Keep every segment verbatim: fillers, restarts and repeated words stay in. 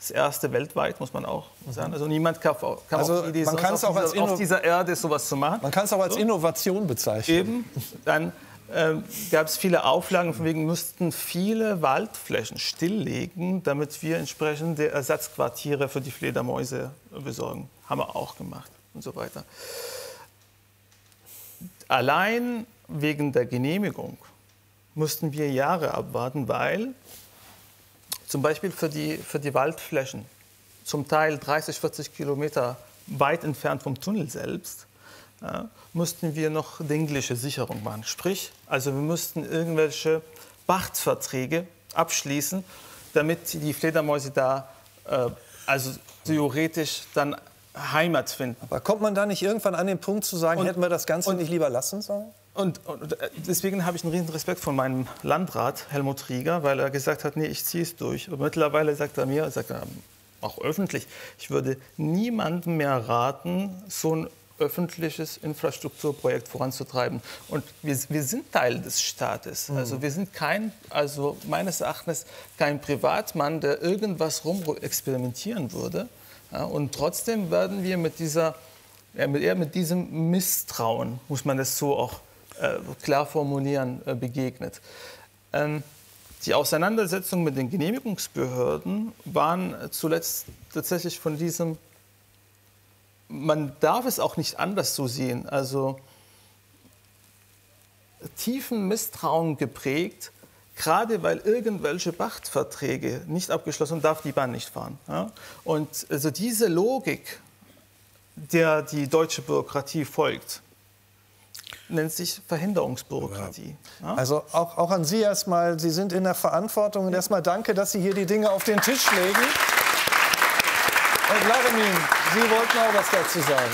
Das erste weltweit, muss man auch sagen. Also niemand kam, kam also auf die Idee, man sonst auch auf, als dieser, auf dieser Erde sowas zu machen. Man kann es auch als so. Innovation bezeichnen. Eben. Dann äh, gab es viele Auflagen, von wegen müssten viele Waldflächen stilllegen, damit wir entsprechende Ersatzquartiere für die Fledermäuse besorgen. Haben wir auch gemacht und so weiter. Allein wegen der Genehmigung mussten wir Jahre abwarten, weil zum Beispiel für die, für die Waldflächen, zum Teil dreißig, vierzig Kilometer weit entfernt vom Tunnel selbst, ja, mussten wir noch dingliche Sicherung machen. Sprich, also wir mussten irgendwelche Pachtverträge abschließen, damit die Fledermäuse da äh, also theoretisch dann Heimat finden. Aber kommt man da nicht irgendwann an den Punkt zu sagen, und, hätten wir das Ganze und, nicht lieber lassen sollen? Und, und deswegen habe ich einen riesen Respekt von meinem Landrat Helmut Rieger, weil er gesagt hat, nee, ich ziehe es durch. Und mittlerweile sagt er mir, sagt er auch öffentlich, ich würde niemandem mehr raten, so ein öffentliches Infrastrukturprojekt voranzutreiben. Und wir, wir sind Teil des Staates. Mhm. Also wir sind kein, also meines Erachtens kein Privatmann, der irgendwas rum experimentieren würde. Ja, und trotzdem werden wir mit dieser, ja, mit, eher mit diesem Misstrauen, muss man das so auch äh, klar formulieren, äh, begegnet. Ähm, die Auseinandersetzungen mit den Genehmigungsbehörden waren zuletzt tatsächlich von diesem, man darf es auch nicht anders so sehen, also tiefen Misstrauen geprägt, gerade weil irgendwelche Pachtverträge nicht abgeschlossen sind, darf die Bahn nicht fahren. Ja? Und also diese Logik, der die deutsche Bürokratie folgt, nennt sich Verhinderungsbürokratie. Ja? Also auch, auch an Sie erstmal, Sie sind in der Verantwortung. Und erstmal danke, dass Sie hier die Dinge auf den Tisch legen. Herr Wladimir, Sie wollten auch was dazu sagen.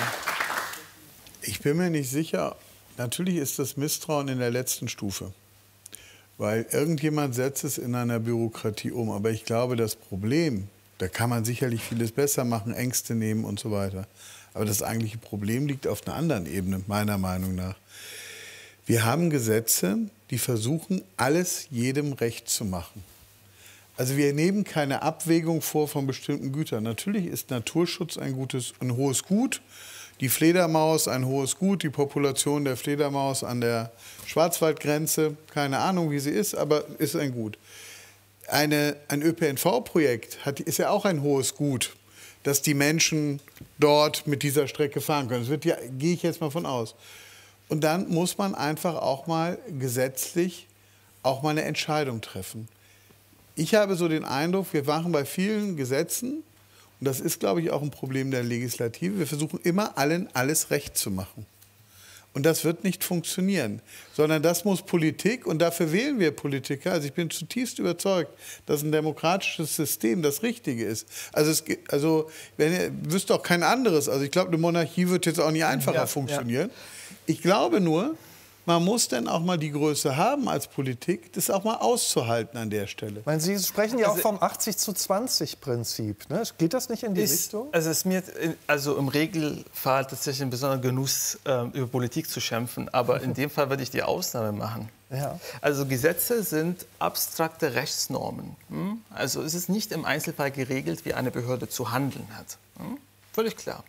Ich bin mir nicht sicher. Natürlich ist das Misstrauen in der letzten Stufe. Weil irgendjemand setzt es in einer Bürokratie um. Aber ich glaube, das Problem, da kann man sicherlich vieles besser machen, Ängste nehmen und so weiter. Aber das eigentliche Problem liegt auf einer anderen Ebene, meiner Meinung nach. Wir haben Gesetze, die versuchen, alles jedem recht zu machen. Also wir nehmen keine Abwägung vor von bestimmten Gütern. Natürlich ist Naturschutz ein, gutes, ein hohes Gut. Die Fledermaus ein hohes Gut, die Population der Fledermaus an der Schwarzwaldgrenze, keine Ahnung, wie sie ist, aber ist ein Gut. Eine, ein Ö P N V-Projekt hat, ist ja auch ein hohes Gut, dass die Menschen dort mit dieser Strecke fahren können. Das wird ja, gehe ich jetzt mal von aus. Und dann muss man einfach auch mal gesetzlich auch mal eine Entscheidung treffen. Ich habe so den Eindruck, wir machen bei vielen Gesetzen, und das ist, glaube ich, auch ein Problem der Legislative, wir versuchen immer allen alles recht zu machen. Und das wird nicht funktionieren, sondern das muss Politik, und dafür wählen wir Politiker. Also ich bin zutiefst überzeugt, dass ein demokratisches System das Richtige ist. Also, es, also wenn ihr wüsst auch kein anderes. Also ich glaube, eine Monarchie wird jetzt auch nicht einfacher ja, funktionieren. Ja. Ich glaube nur, man muss dann auch mal die Größe haben als Politik, das auch mal auszuhalten an der Stelle. Ich meine, Sie sprechen ja also, auch vom achtzig zu zwanzig Prinzip. Ne? Geht das nicht in die ist, Richtung? Also es ist mir also im Regelfall tatsächlich ein besonderer Genuss, äh, über Politik zu schimpfen. Aber in dem Fall würde ich die Ausnahme machen. Ja. Also Gesetze sind abstrakte Rechtsnormen. Hm? Also es ist nicht im Einzelfall geregelt, wie eine Behörde zu handeln hat. Hm? Völlig klar.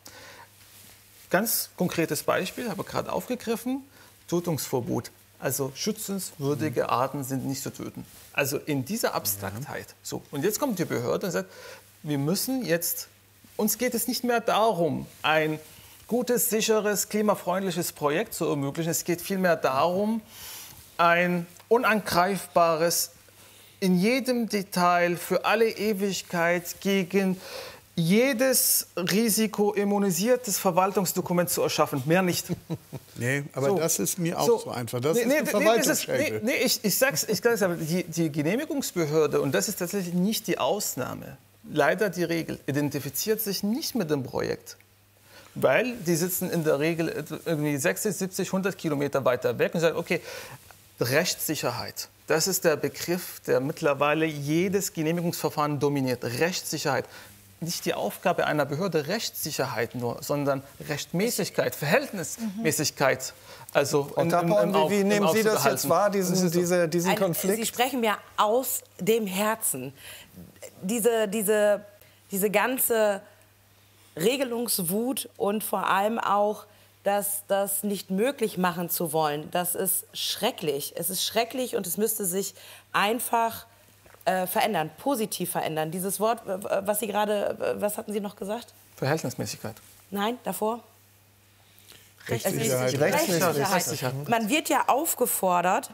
Ganz konkretes Beispiel, habe ich gerade aufgegriffen. Tötungsverbot. Also schützenswürdige Arten sind nicht zu töten. Also in dieser Abstraktheit. So. Und jetzt kommt die Behörde und sagt, wir müssen jetzt, uns geht es nicht mehr darum, ein gutes, sicheres, klimafreundliches Projekt zu ermöglichen. Es geht vielmehr darum, ein unangreifbares, in jedem Detail für alle Ewigkeit gegen jedes Risiko immunisiertes Verwaltungsdokument zu erschaffen, mehr nicht. Nee, aber so. Das ist mir auch so, so einfach. Das nee, ist nee, eine Verwaltungsschädel. Nee, nee, ich, ich sag's, ich sag's aber, die, die Genehmigungsbehörde, und das ist tatsächlich nicht die Ausnahme, leider die Regel, identifiziert sich nicht mit dem Projekt. Weil die sitzen in der Regel irgendwie sechzig, siebzig, hundert Kilometer weiter weg und sagen, okay, Rechtssicherheit. Das ist der Begriff, der mittlerweile jedes Genehmigungsverfahren dominiert. Rechtssicherheit. Nicht die Aufgabe einer Behörde Rechtssicherheit nur, sondern Rechtmäßigkeit, Verhältnismäßigkeit. Also und da im, im, wie, wie nehmen Sie das jetzt wahr, diesen, so. diese, diesen Ein, Konflikt? Sie sprechen mir aus dem Herzen. Diese, diese, diese ganze Regelungswut und vor allem auch das, das nicht möglich machen zu wollen, das ist schrecklich. Es ist schrecklich und es müsste sich einfach äh, verändern, positiv verändern. Dieses Wort, was Sie gerade, was hatten Sie noch gesagt? Verhältnismäßigkeit. Nein, davor? Rechtssicherheit. Rechtssicherheit. Rechtssicherheit. Man wird ja aufgefordert,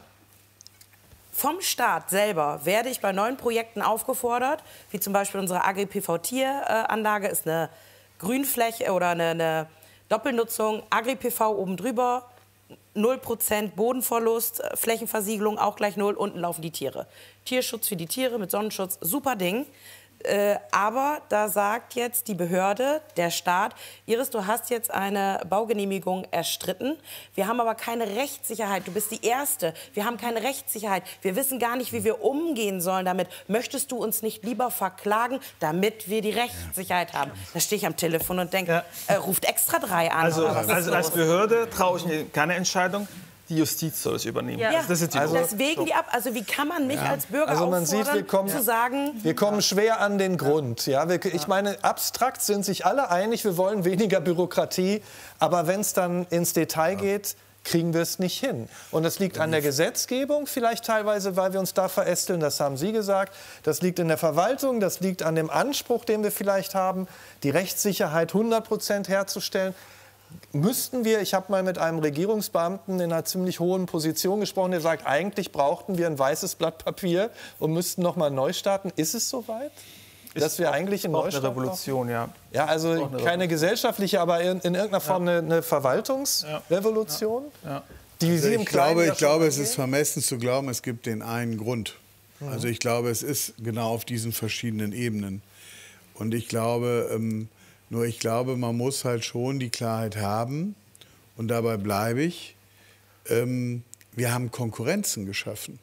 vom Staat selber werde ich bei neuen Projekten aufgefordert, wie zum Beispiel unsere Agri-P V-Tieranlage ist eine Grünfläche oder eine, eine Doppelnutzung, Agri-P V oben drüber, null Prozent Bodenverlust, Flächenversiegelung auch gleich null, unten laufen die Tiere. Tierschutz für die Tiere mit Sonnenschutz, super Ding. Äh, aber da sagt jetzt die Behörde, der Staat, Iris, du hast jetzt eine Baugenehmigung erstritten. Wir haben aber keine Rechtssicherheit. Du bist die Erste. Wir haben keine Rechtssicherheit. Wir wissen gar nicht, wie wir umgehen sollen damit. Möchtest du uns nicht lieber verklagen, damit wir die Rechtssicherheit haben? Da stehe ich am Telefon und denke, ja. äh, ruft extra drei an. Also, also als Behörde traue ich mir keine Entscheidung. Die Justiz soll es übernehmen. Ja, das ist die also, deswegen die ab. Also wie kann man mich ja. als Bürger also man auffordern, sieht, wir kommen, zu sagen... Wir kommen schwer an den Grund. Ja, wir, ich meine, abstrakt sind sich alle einig, wir wollen weniger Bürokratie. Aber wenn es dann ins Detail geht, kriegen wir es nicht hin. Und das liegt an der Gesetzgebung, vielleicht teilweise, weil wir uns da verästeln, das haben Sie gesagt. Das liegt in der Verwaltung, das liegt an dem Anspruch, den wir vielleicht haben, die Rechtssicherheit hundert Prozent herzustellen. Müssten wir, ich habe mal mit einem Regierungsbeamten in einer ziemlich hohen Position gesprochen, der sagt, eigentlich brauchten wir ein weißes Blatt Papier und müssten noch mal neu starten. Ist es soweit? Ist dass wir eigentlich einen Neustart eine Revolution, brauchen? ja. Ja, also keine Revolution. Gesellschaftliche, aber in, in irgendeiner Form ja. eine, eine Verwaltungsrevolution. Ja. Ja. Die also Sie im ich glaube, ich glaube es angehen? ist vermessen zu glauben, es gibt den einen Grund. Mhm. Also ich glaube, es ist genau auf diesen verschiedenen Ebenen. Und ich glaube... Ähm, Nur ich glaube, man muss halt schon die Klarheit haben, und dabei bleibe ich, ähm, wir haben Konkurrenzen geschaffen.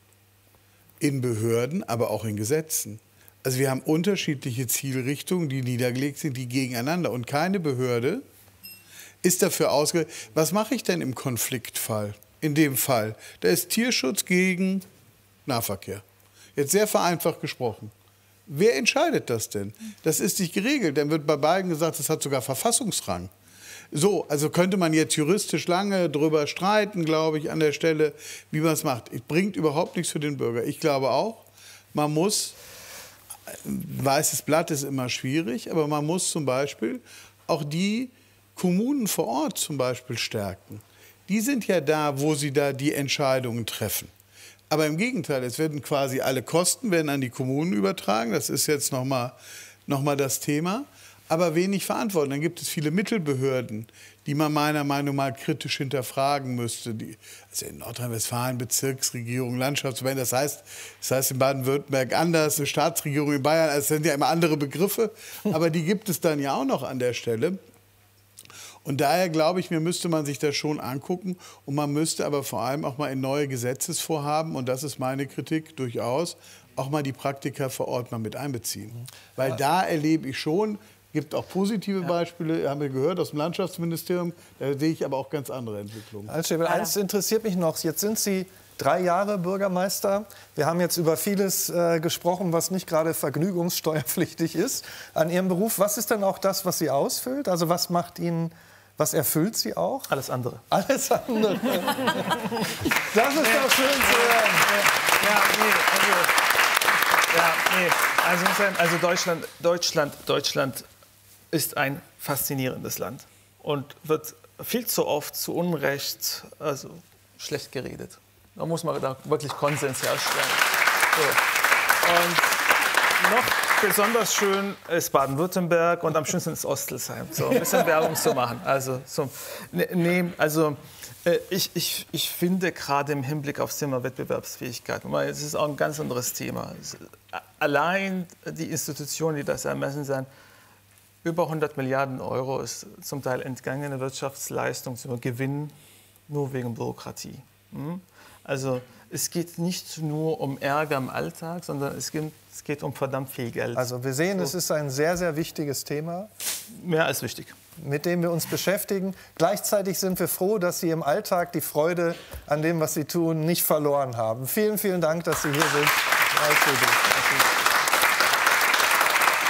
In Behörden, aber auch in Gesetzen. Also wir haben unterschiedliche Zielrichtungen, die niedergelegt sind, die gegeneinander. Und keine Behörde ist dafür ausgelegt. Was mache ich denn im Konfliktfall? In dem Fall, da ist Tierschutz gegen Nahverkehr. Jetzt sehr vereinfacht gesprochen. Wer entscheidet das denn? Das ist nicht geregelt. Dann wird bei beiden gesagt, das hat sogar Verfassungsrang. So, also könnte man jetzt juristisch lange drüber streiten, glaube ich, an der Stelle, wie man es macht. Es bringt überhaupt nichts für den Bürger. Ich glaube auch, man muss, weißes Blatt ist immer schwierig, aber man muss zum Beispiel auch die Kommunen vor Ort zum Beispiel stärken. Die sind ja da, wo sie da die Entscheidungen treffen. Aber im Gegenteil, es werden quasi alle Kosten werden an die Kommunen übertragen. Das ist jetzt noch mal, noch mal das Thema. Aber wenig Verantwortung. Dann gibt es viele Mittelbehörden, die man meiner Meinung nach mal kritisch hinterfragen müsste. Die, also in Nordrhein-Westfalen Bezirksregierung, Landschaftsverbände, das heißt, das heißt in Baden-Württemberg anders, eine Staatsregierung in Bayern, das sind ja immer andere Begriffe. Aber die gibt es dann ja auch noch an der Stelle. Und daher glaube ich, mir müsste man sich das schon angucken. Und man müsste aber vor allem auch mal in neue Gesetzesvorhaben, und das ist meine Kritik durchaus, auch mal die Praktiker vor Ort mal mit einbeziehen. Weil ja. da erlebe ich schon, gibt auch positive ja. Beispiele, haben wir gehört aus dem Landschaftsministerium, da sehe ich aber auch ganz andere Entwicklungen. Herr Schäbel, eins interessiert mich noch. Jetzt sind Sie drei Jahre Bürgermeister. Wir haben jetzt über vieles äh, gesprochen, was nicht gerade vergnügungssteuerpflichtig ist an Ihrem Beruf. Was ist denn auch das, was Sie ausfüllt? Also was macht Ihnen... Was erfüllt Sie auch? Alles andere. Alles andere. Das ist doch schön zu hören. Ja, nee, also, ja, nee. also, also Deutschland, Deutschland, Deutschland ist ein faszinierendes Land und wird viel zu oft zu Unrecht also, schlecht geredet. Da muss man da wirklich Konsens herstellen. So. Und noch besonders schön ist Baden-Württemberg und am schönsten ist Ostelsheim. So ein bisschen Werbung zu machen. Also, so, nee, also äh, ich, ich, ich finde gerade im Hinblick aufs Thema Wettbewerbsfähigkeit, es ist auch ein ganz anderes Thema. Es, allein die Institutionen, die das ermessen sind, über hundert Milliarden Euro ist zum Teil entgangene Wirtschaftsleistung zu gewinnen, nur wegen Bürokratie. Hm? Also es geht nicht nur um Ärger im Alltag, sondern es geht, es geht um verdammt viel Geld. Also wir sehen, so. Es ist ein sehr, sehr wichtiges Thema. Mehr als wichtig. Mit dem wir uns beschäftigen. Gleichzeitig sind wir froh, dass Sie im Alltag die Freude an dem, was Sie tun, nicht verloren haben. Vielen, vielen Dank, dass Sie hier sind.